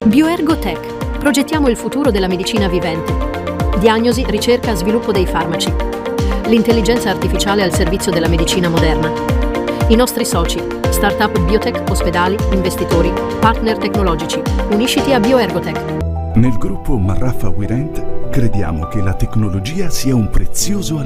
Bioergotech. Progettiamo il futuro della medicina vivente. Diagnosi, ricerca, sviluppo dei farmaci. L'intelligenza artificiale al servizio della medicina moderna. I nostri soci, startup biotech, ospedali, investitori, partner tecnologici. Unisciti a Bioergotech. Nel gruppo Marraffa Wirent crediamo che la tecnologia sia un prezioso